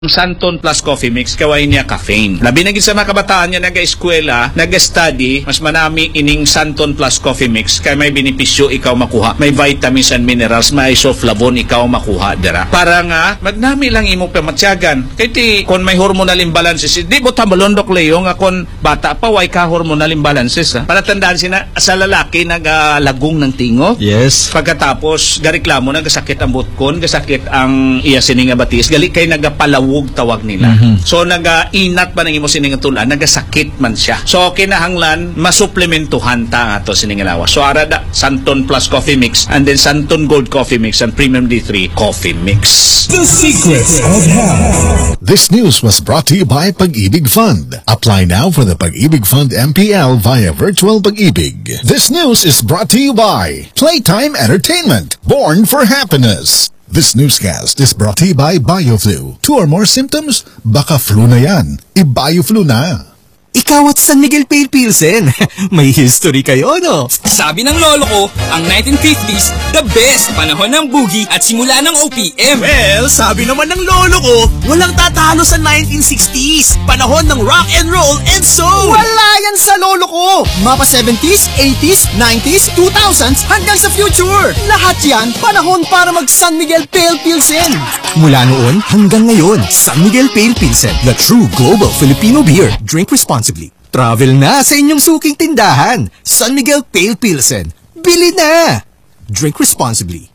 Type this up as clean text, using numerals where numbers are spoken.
Santon plus coffee mix kaway niya caffeine. Labi na gid sa mga kabataan niya naga-eskwela, naga-study, mas manami ining Santon plus coffee mix kay may benepisyo ikaw makuha. May vitamins and minerals, may isoflavone ikaw makuha dira. Para nga magnami lang imo pamatyagan. Kay ti kon may hormonal imbalances, di mo tambalondok leyo nga kon bata pa way ka hormonal imbalances. Para tandaan sina sa lalaki nagalagong ng tingo. Yes. Pagkatapos gareklamo nagasakit ang butkon, gasakit ang iya sini nga batis, gali kay nagapalaw tawag nila. So naga-inat pa ng imo sining tulan, nagasakit man siya. So kinahanglan masuplementuhan ta ato sining lawas. So arada Santon plus coffee mix and then Santon Gold coffee mix and Premium D3 coffee mix. The secrets of health. This news was brought to you by Pag-ibig Fund. Apply now for the Pag-ibig Fund MPL via Virtual Pag-ibig. This news is brought to you by Playtime Entertainment, born for happiness. This newscast is brought to you by BioFlu. 2 or more symptoms? Baka flu na yan. I-BioFlu na. Ikaw at San Miguel Pale Pilsen. May history kayo, no? Sabi ng lolo ko, ang 1950s, the best panahon ng boogie at simula ng OPM. Well, sabi naman ng lolo ko, walang tatalo sa 1960s. Panahon ng rock and roll and soul. Wala yan sa lolo ko. Mapa 70s, 80s, 90s, 2000s, hanggang sa future. Lahat yan, panahon para mag San Miguel Pale Pilsen. Mula noon hanggang ngayon, San Miguel Pale Pilsen, the true global Filipino beer. Drink responsibly. Travel na sa inyong suking tindahan. San Miguel Pale Pilsen. Bili na! Drink responsibly.